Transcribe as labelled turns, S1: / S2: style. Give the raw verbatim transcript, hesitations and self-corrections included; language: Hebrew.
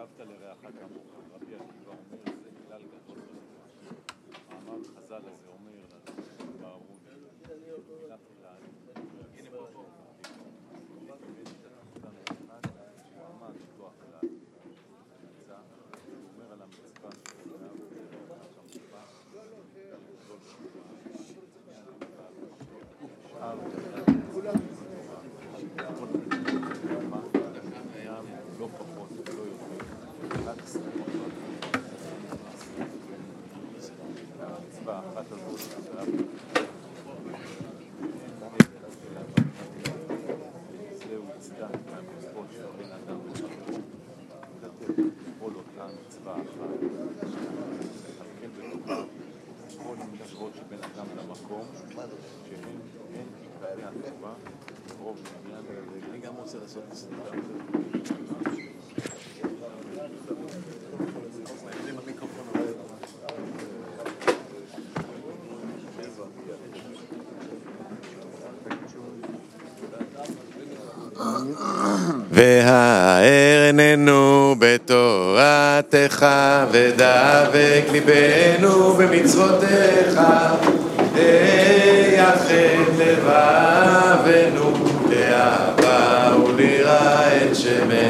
S1: ואהבת לרעך כמוך. רבי עקיבא אומר, זה כלל גדול בתורה. מאמר חז"ל הזה אומר לנו, בארון, מילה כלל, הנה פה פה. הוא עמד אותו הכלל, נמצא, הוא אומר על המצווה שלו, ואהבת לרעך כמוך, גדול בתורה. לא פחות, לא יותר. המצווה אחת הזאת, זהו צדק מהמצוות של בן אדם וחברו, כתב כל אותה מצווה אחת, להבחין בתוכה כל מצוות של בן אדם למקום, שהן עיקרי התורה, רוב עניין. אני גם רוצה לעשות סליחה.
S2: והארננו בתורתך ודבק ליבנו במצוותיך, ויחד לבב